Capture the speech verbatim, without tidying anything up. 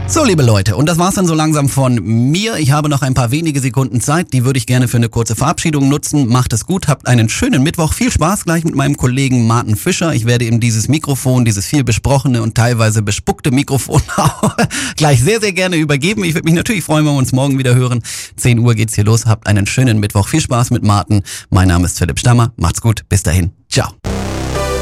So, liebe Leute, und das war's dann so langsam von mir. Ich habe noch ein paar wenige Sekunden Zeit, die würde ich gerne für eine kurze Verabschiedung nutzen. Macht es gut, habt einen schönen Mittwoch. Viel Spaß gleich mit meinem Kollegen Martin Fischer. Ich werde ihm dieses Mikrofon, dieses viel besprochene und teilweise bespuckte Mikrofon gleich sehr, sehr gerne übergeben. Ich würde mich natürlich freuen, wenn wir uns morgen wieder hören. zehn Uhr geht's hier los. Habt einen schönen Mittwoch. Viel Spaß mit Martin. Mein Name ist Philipp Stammer. Macht's gut. Bis dahin. Ciao.